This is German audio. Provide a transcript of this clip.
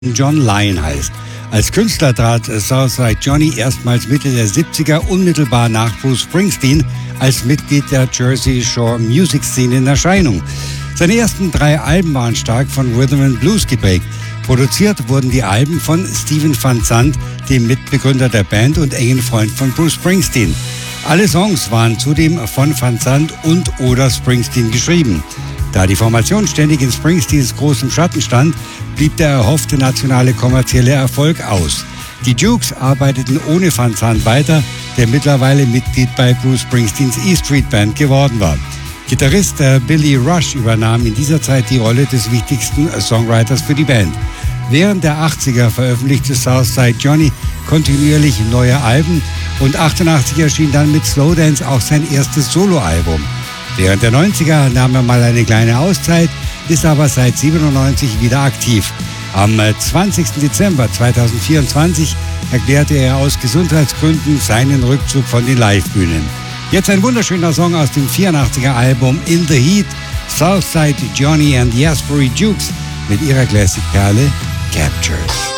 John Lyon heißt. Als Künstler trat Southside Johnny erstmals Mitte der 70er unmittelbar nach Bruce Springsteen als Mitglied der Jersey Shore Music Scene in Erscheinung. Seine ersten 3 Alben waren stark von Rhythm and Blues geprägt. Produziert wurden die Alben von Stephen Van Zandt, dem Mitbegründer der Band und engen Freund von Bruce Springsteen. Alle Songs waren zudem von Van Zandt und oder Springsteen geschrieben. Da die Formation ständig in Springsteens großem Schatten stand, blieb der erhoffte nationale kommerzielle Erfolg aus. Die Dukes arbeiteten ohne Van Zandt weiter, der mittlerweile Mitglied bei Bruce Springsteens E-Street Band geworden war. Gitarrist Billy Rush übernahm in dieser Zeit die Rolle des wichtigsten Songwriters für die Band. Während der 80er veröffentlichte Southside Johnny kontinuierlich neue Alben und 88 erschien dann mit Slowdance auch sein erstes Soloalbum. Während der 90er nahm er mal eine kleine Auszeit, ist aber seit 97 wieder aktiv. Am 20. Dezember 2024 erklärte er aus Gesundheitsgründen seinen Rückzug von den Livebühnen. Jetzt ein wunderschöner Song aus dem 84er Album In the Heat, Southside Johnny and the Asbury Jukes mit ihrer Classic-Perle Captures.